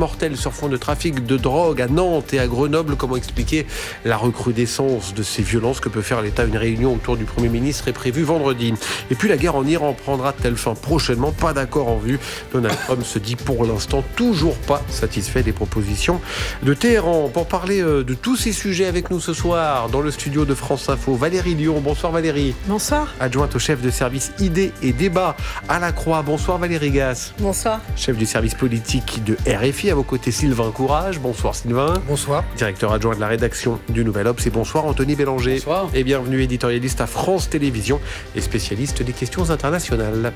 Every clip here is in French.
mortelle sur fond de trafic de drogue à Nantes et à Grenoble. Comment expliquer la recrudescence de ces violences que peut faire l'État? Une réunion autour du Premier ministre est prévue vendredi. Et puis la guerre en Iran prendra-t-elle fin prochainement? Pas d'accord en vue. Donald Trump se dit pour l'instant toujours pas satisfait des propositions de Téhéran. Pour parler de tous ces sujets avec nous ce soir dans le studio de France Info, Valérie Lyon. Bonsoir Valérie. Bonsoir. Adjointe au chef de service idées et débats à la Croix. Bonsoir Valérie Gasse. Bonsoir. Chef du service politique de RFI. À vos côtés Sylvain Courage. Bonsoir Sylvain. Bonsoir. Directeur adjoint de la rédaction du Nouvel Obs. Et bonsoir Anthony Bélanger. Bonsoir. Et bienvenue éditorialiste à France Télévisions et spécialiste des questions internationales.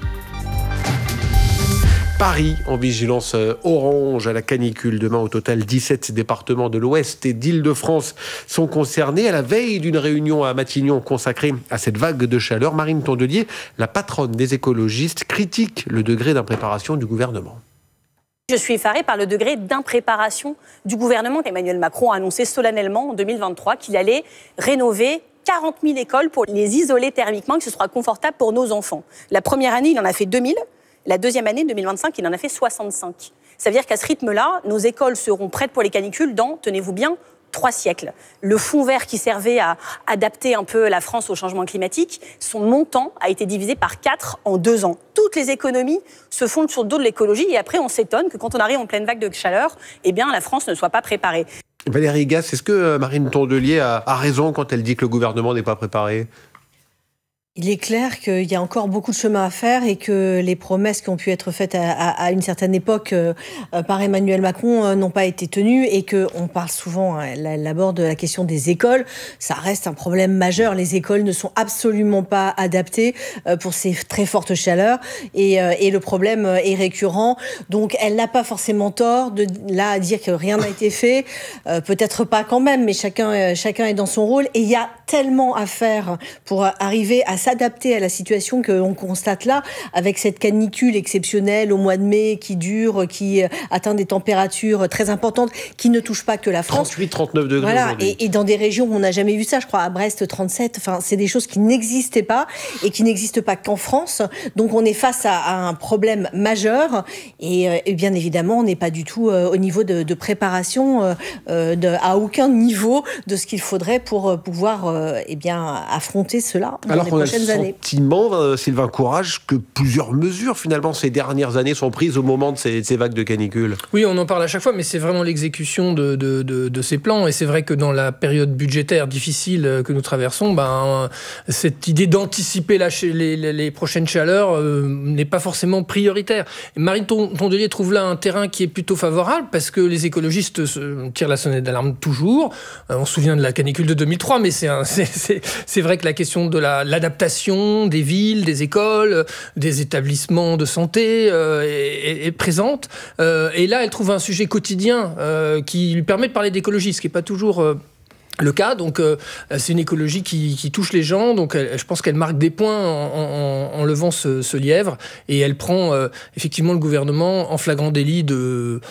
Paris en vigilance orange à la canicule. Demain, au total, 17 départements de l'Ouest et d'Île-de-France sont concernés. À la veille d'une réunion à Matignon consacrée à cette vague de chaleur, Marine Tondelier, la patronne des écologistes, critique le degré d'impréparation du gouvernement. Je suis effarée par le degré d'impréparation du gouvernement. Emmanuel Macron a annoncé solennellement en 2023 qu'il allait rénover 40 000 écoles pour les isoler thermiquement, que ce sera confortable pour nos enfants. La première année, il en a fait 2000. La deuxième année, 2025, il en a fait 65. Ça veut dire qu'à ce rythme-là, nos écoles seront prêtes pour les canicules dans, tenez-vous bien, 3 siècles. Le fonds vert qui servait à adapter un peu la France au changement climatique, son montant a été divisé par 4 en 2 ans. Toutes les économies se font sur le dos de l'écologie et après on s'étonne que quand on arrive en pleine vague de chaleur, eh bien la France ne soit pas préparée. Valérie Gasse, est-ce que Marine Tondelier a raison quand elle dit que le gouvernement n'est pas préparé ? Il est clair qu'il y a encore beaucoup de chemin à faire et que les promesses qui ont pu être faites à une certaine époque par Emmanuel Macron n'ont pas été tenues et qu'on parle souvent, elle aborde la question des écoles. Ça reste un problème majeur. Les écoles ne sont absolument pas adaptées pour ces très fortes chaleurs et le problème est récurrent. Donc elle n'a pas forcément tort de là à dire que rien n'a été fait. Peut-être pas quand même, mais chacun est dans son rôle. Et il y a tellement à faire pour arriver à s'adapter à la situation qu'on constate là, avec cette canicule exceptionnelle au mois de mai qui dure, qui atteint des températures très importantes, qui ne touche pas que la France. 38-39 degrés voilà, aujourd'hui. et dans des régions où on n'a jamais vu ça, je crois à Brest 37, enfin c'est des choses qui n'existaient pas et qui n'existent pas qu'en France. Donc on est face à un problème majeur et bien évidemment on n'est pas du tout au niveau de préparation à aucun niveau de ce qu'il faudrait pour pouvoir affronter cela dans les prochaines années. Sentiment, Sylvain Courage, que plusieurs mesures finalement ces dernières années sont prises au moment de ces vagues de canicule. Oui, on en parle à chaque fois, mais c'est vraiment l'exécution de ces plans. Et c'est vrai que dans la période budgétaire difficile que nous traversons, cette idée d'anticiper les prochaines chaleurs n'est pas forcément prioritaire. Et Marine Tondelier trouve là un terrain qui est plutôt favorable parce que les écologistes tirent la sonnette d'alarme toujours. On se souvient de la canicule de 2003, mais c'est vrai que la question de l'adaptation des villes, des écoles, des établissements de santé est présente. Et là, elle trouve un sujet quotidien qui lui permet de parler d'écologie, ce qui n'est pas toujours le cas. Donc, c'est une écologie qui touche les gens. Donc, je pense qu'elle marque des points en levant ce lièvre. Et elle prend effectivement le gouvernement en flagrant délit de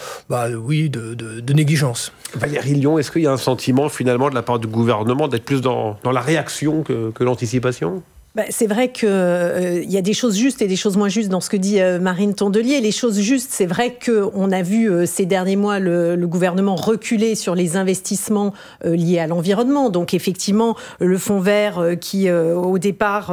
négligence. Valérie Lyon, est-ce qu'il y a un sentiment finalement de la part du gouvernement d'être plus dans la réaction que l'anticipation ? C'est vrai qu'il y a des choses justes et des choses moins justes dans ce que dit Marine Tondelier. Les choses justes, c'est vrai qu'on a vu ces derniers mois le gouvernement reculer sur les investissements liés à l'environnement. Donc effectivement, le fonds vert qui au départ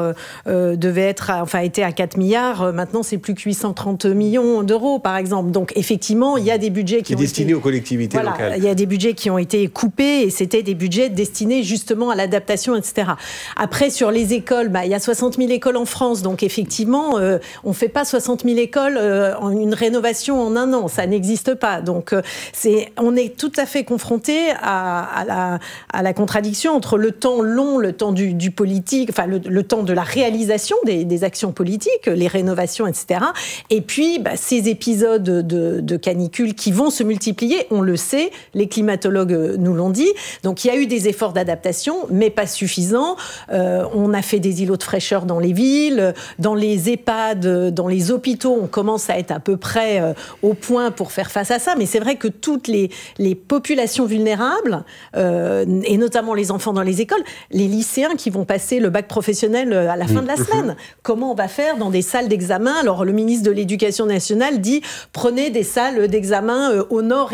était à 4 milliards, maintenant c'est plus que 830 millions d'euros par exemple. Donc effectivement, il y a des budgets qui ont été destinés aux collectivités locales. Il y a des budgets qui ont été coupés et c'était des budgets destinés justement à l'adaptation, etc. Après, sur les écoles, il y a 60 000 écoles en France, donc effectivement, on ne fait pas 60 000 écoles en une rénovation en un an, ça n'existe pas. Donc, on est tout à fait confronté à la contradiction entre le temps long, le temps du politique, enfin le temps de la réalisation des actions politiques, les rénovations, etc. Et puis, ces épisodes de canicule qui vont se multiplier, on le sait, les climatologues nous l'ont dit. Donc, il y a eu des efforts d'adaptation, mais pas suffisants. On a fait des îlots de fraîcheur dans les villes, dans les EHPAD, dans les hôpitaux, on commence à être à peu près au point pour faire face à ça. Mais c'est vrai que toutes les populations vulnérables, et notamment les enfants dans les écoles, les lycéens qui vont passer le bac professionnel à la fin de la semaine, comment on va faire dans des salles d'examen ? Alors le ministre de l'Éducation nationale dit « prenez des salles d'examen au nord